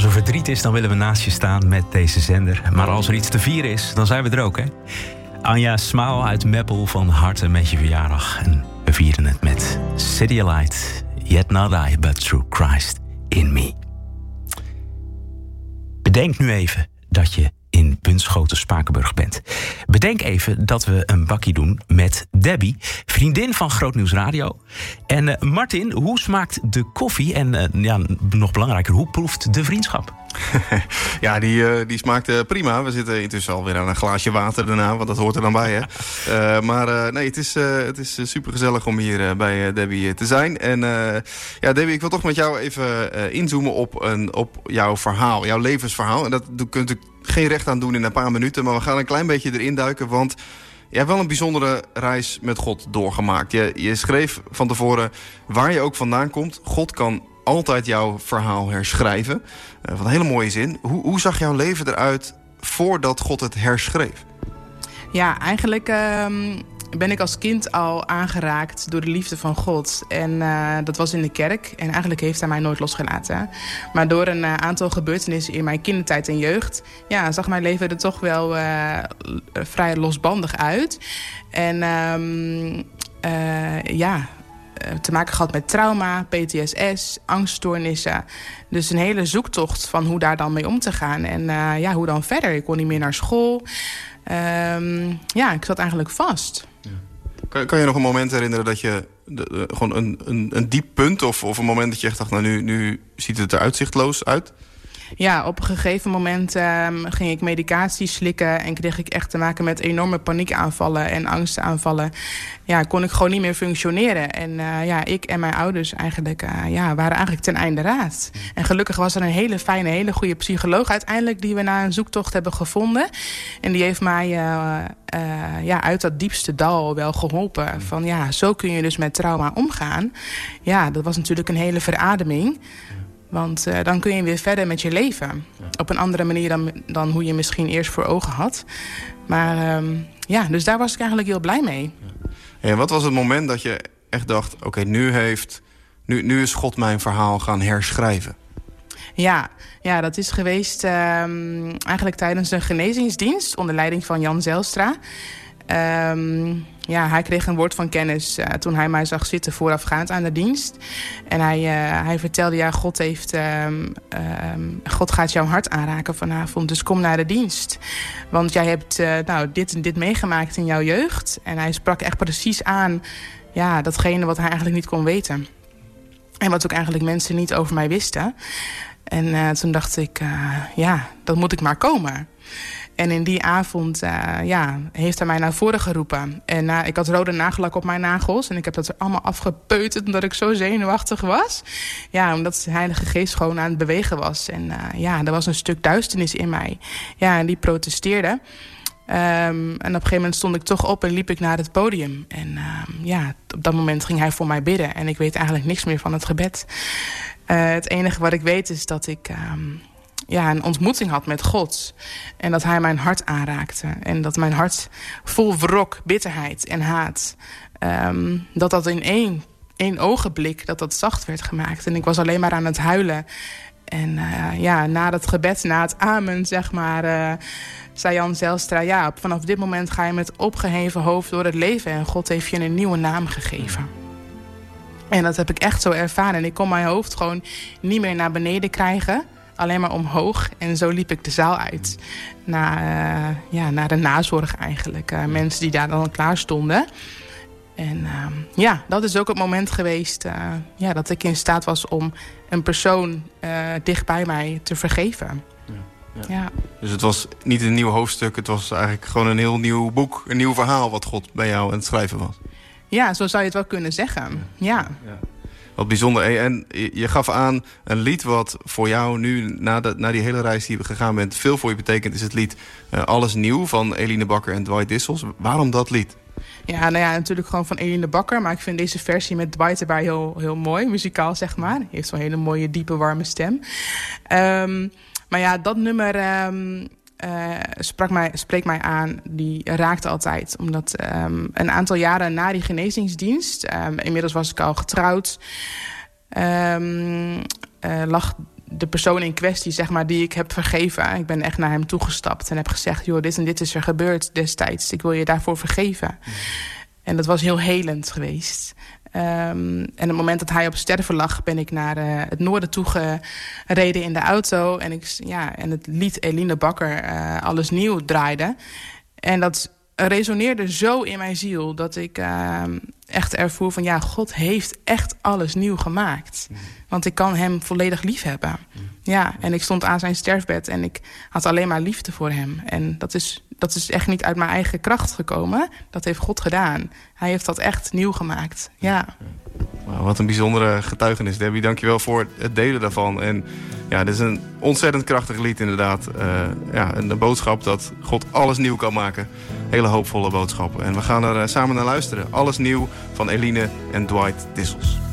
er verdriet is, dan willen we naast je staan met deze zender. Maar als er iets te vieren is, dan zijn we er ook, hè? Anja Smaal uit Meppel, van harte met je verjaardag. En we vieren het met City Light. Yet not I, but through Christ in me. Bedenk nu even dat je in Bunschoten-Spakenburg bent. Bedenk even dat we een bakkie doen met Debbie, vriendin van Groot Nieuws Radio. En Martin, hoe smaakt de koffie? En nog belangrijker, hoe proeft de vriendschap? Ja, die smaakt prima. We zitten intussen alweer aan een glaasje water daarna, want dat hoort er dan bij, hè. Maar het is super gezellig om hier bij Debbie te zijn. En Debbie, ik wil toch met jou even inzoomen op jouw verhaal, jouw levensverhaal. En dat kun je natuurlijk geen recht aan doen in een paar minuten, maar we gaan een klein beetje erin duiken, want je hebt wel een bijzondere reis met God doorgemaakt. Je schreef van tevoren, waar je ook vandaan komt, God kan altijd jouw verhaal herschrijven. Wat een hele mooie zin. Hoe zag jouw leven eruit voordat God het herschreef? Ja, eigenlijk ben ik als kind al aangeraakt door de liefde van God. En dat was in de kerk. En eigenlijk heeft hij mij nooit losgelaten. Maar door een aantal gebeurtenissen in mijn kindertijd en jeugd, ja, zag mijn leven er toch wel vrij losbandig uit. En te maken gehad met trauma, PTSS, angststoornissen. Dus een hele zoektocht van hoe daar dan mee om te gaan. En hoe dan verder? Ik kon niet meer naar school. Ik zat eigenlijk vast. Ja. Kan je nog een moment herinneren dat je gewoon een diep punt of een moment dat je echt dacht, nou nu ziet het er uitzichtloos uit? Ja, op een gegeven moment ging ik medicatie slikken en kreeg ik echt te maken met enorme paniekaanvallen en angstaanvallen. Ja, kon ik gewoon niet meer functioneren. En ik en mijn ouders eigenlijk waren eigenlijk ten einde raad. En gelukkig was er een hele fijne, hele goede psycholoog uiteindelijk die we na een zoektocht hebben gevonden. En die heeft mij uit dat diepste dal wel geholpen. Van zo kun je dus met trauma omgaan. Ja, dat was natuurlijk een hele verademing. Want dan kun je weer verder met je leven. Ja. Op een andere manier dan hoe je misschien eerst voor ogen had. Maar dus daar was ik eigenlijk heel blij mee. Ja. En wat was het moment dat je echt dacht, oké, nu is God mijn verhaal gaan herschrijven? Ja, dat is geweest eigenlijk tijdens een genezingsdienst onder leiding van Jan Zijlstra. Hij kreeg een woord van kennis toen hij mij zag zitten voorafgaand aan de dienst. En hij vertelde, God gaat jouw hart aanraken vanavond, dus kom naar de dienst. Want jij hebt dit en dit meegemaakt in jouw jeugd. En hij sprak echt precies aan datgene wat hij eigenlijk niet kon weten. En wat ook eigenlijk mensen niet over mij wisten. En toen dacht ik, dat moet ik maar komen. En in die avond heeft hij mij naar voren geroepen. En ik had rode nagellak op mijn nagels. En ik heb dat er allemaal afgepeuterd omdat ik zo zenuwachtig was. Ja, omdat de Heilige Geest gewoon aan het bewegen was. En er was een stuk duisternis in mij. Ja, en die protesteerde. En op een gegeven moment stond ik toch op en liep ik naar het podium. En op dat moment ging hij voor mij bidden. En ik weet eigenlijk niks meer van het gebed. Het enige wat ik weet is dat ik een ontmoeting had met God. En dat hij mijn hart aanraakte. En dat mijn hart vol wrok, bitterheid en haat, dat in één ogenblik dat zacht werd gemaakt. En ik was alleen maar aan het huilen. En na dat gebed, na het amen, zei Jan Zijlstra, vanaf dit moment ga je met opgeheven hoofd door het leven. En God heeft je een nieuwe naam gegeven. En dat heb ik echt zo ervaren. En ik kon mijn hoofd gewoon niet meer naar beneden krijgen. Alleen maar omhoog. En zo liep ik de zaal uit. Naar de nazorg eigenlijk. Mensen die daar dan klaar stonden. En dat is ook het moment geweest dat ik in staat was om een persoon dicht bij mij te vergeven. Ja. Dus het was niet een nieuw hoofdstuk. Het was eigenlijk gewoon een heel nieuw boek. Een nieuw verhaal wat God bij jou aan het schrijven was. Ja, zo zou je het wel kunnen zeggen. Ja. Wat bijzonder. En je gaf aan een lied wat voor jou nu, na die hele reis die je gegaan bent, veel voor je betekent, is het lied Alles Nieuw van Eline Bakker en Dwight Dissels. Waarom dat lied? Ja, natuurlijk gewoon van Eline Bakker. Maar ik vind deze versie met Dwight erbij heel, heel mooi, muzikaal zeg maar. Hij heeft zo'n hele mooie, diepe, warme stem. Maar dat nummer spreekt mij aan. Die raakte altijd. Omdat een aantal jaren na die genezingsdienst, inmiddels was ik al getrouwd, lag de persoon in kwestie, zeg maar, die ik heb vergeven. Ik ben echt naar hem toegestapt en heb gezegd, joh, dit en dit is er gebeurd destijds. Ik wil je daarvoor vergeven. En dat was heel helend geweest. En op het moment dat hij op sterven lag, ben ik naar het noorden toe gereden in de auto. En het lied Eline Bakker, Alles Nieuw, draaide. En dat resoneerde zo in mijn ziel dat ik echt ervoer van, ja, God heeft echt alles nieuw gemaakt. Want ik kan hem volledig lief hebben. Ja, en ik stond aan zijn sterfbed en ik had alleen maar liefde voor hem. En dat is echt niet uit mijn eigen kracht gekomen. Dat heeft God gedaan. Hij heeft dat echt nieuw gemaakt. Ja. Wow, wat een bijzondere getuigenis, Debbie. Dankjewel voor het delen daarvan. En ja, dit is een ontzettend krachtig lied inderdaad. Een boodschap dat God alles nieuw kan maken. Hele hoopvolle boodschap. En we gaan er samen naar luisteren. Alles nieuw van Eline en Dwight Dissels.